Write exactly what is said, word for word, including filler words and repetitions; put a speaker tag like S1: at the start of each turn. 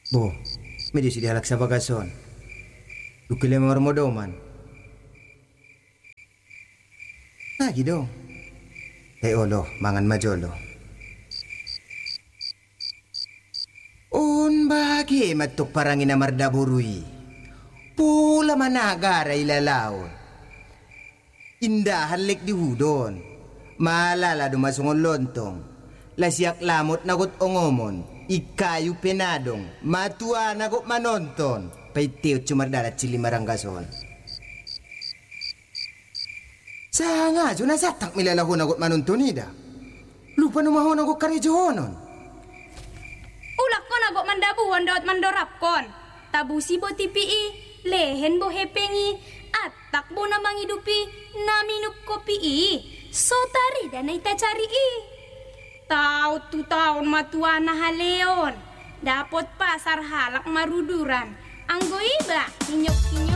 S1: Bo, medyo si dihalak sa bagason. Dukile mga modoman. Lagi dong. Kay olo, mangan majolo. Un bagi matuk parangin na mardaburui. Pula managara ilalaon. Indah halik di hudon. Maalala dumasungon lontong. Lasiak lamot nagot ongomon. Ikayu penadong. Matua nagot manonton. Paitiot cumardalat sili maranggason. Sanga, jo nasatak milalaho nagot manonton ida. Lupa numaho nagot karijohonon.
S2: Ulak ko nagot mandabuhon daot mandorap kon. Tabusi bo tipi lehen bo hepengi. At takbo na mangidupi naminup kopi i. So tari dan ita cari i. Tau tu taon matua na haleon. Dapot pasar halak maruduran. Anggo iba, kinyok-kinyok.